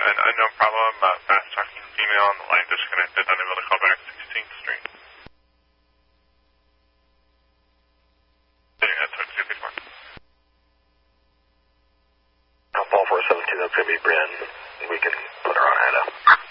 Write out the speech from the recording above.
an unknown problem, fast talking female on the line disconnected, unable to call back 16th Street. Yeah, that's what 2 Paul 472, that's going to be Bryn. We can put her on Anna.